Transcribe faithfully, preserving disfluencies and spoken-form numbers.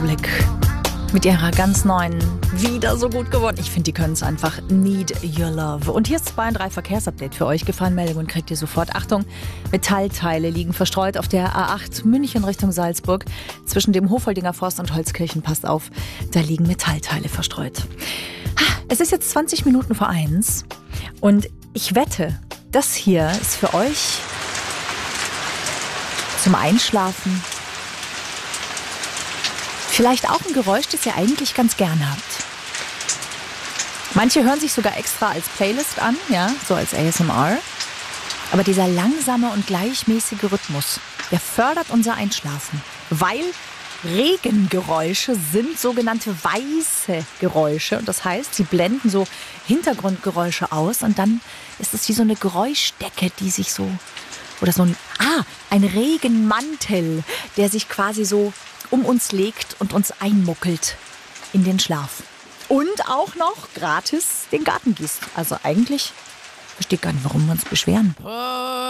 Republic mit ihrer ganz neuen, wieder so gut geworden. Ich finde, die können es einfach. Need Your Love. Und hier ist zwei in drei Verkehrsupdate für euch. Gefahrenmeldungen kriegt ihr sofort. Achtung, Metallteile liegen verstreut auf der A acht München Richtung Salzburg. Zwischen dem Hofoldinger Forst und Holzkirchen, passt auf, da liegen Metallteile verstreut. Es ist jetzt zwanzig Minuten vor eins und ich wette, das hier ist für euch zum Einschlafen vielleicht auch ein Geräusch, das ihr eigentlich ganz gern habt. Manche hören sich sogar extra als Playlist an, ja, so als A S M R. Aber dieser langsame und gleichmäßige Rhythmus, der fördert unser Einschlafen, weil Regengeräusche sind sogenannte weiße Geräusche. Und das heißt, sie blenden so Hintergrundgeräusche aus und dann ist es wie so eine Geräuschdecke, die sich so, oder so ein, ah, ein Regenmantel, der sich quasi so um uns legt und uns einmuckelt in den Schlaf. Und auch noch gratis den Garten gießt. Also eigentlich verstehe ich gar nicht, warum wir uns beschweren.